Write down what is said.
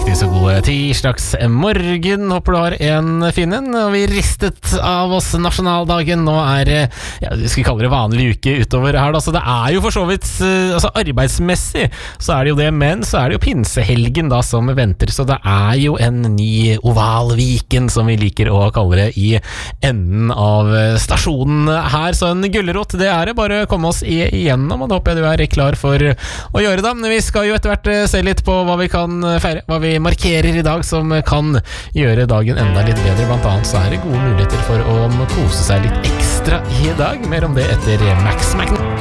riktig så god tirsdagsmorgen. Håper du har en fin en. Og vi ristet av oss nasjonaldagen. Nå vi skal kalle det vanlig uke utover her da. Så det jo for så vidt arbeidsmessig så det jo det, men så det jo pinsehelgen da som venter. Så det jo en ny ovalviken som vi liker å kalle det i enden av stasjonen her. Så en gullerot, det det bare å komme oss igjennom, og da håper jeg du klar for å gjøre det. Men vi skal jo etter hvert se litt på hva vi kan feire, hva vi markerer i dag som kan gjøre dagen enda litt bedre. Blant annet så det gode muligheter for å kose seg litt ekstra i dag. Mer om det etter Max Macken.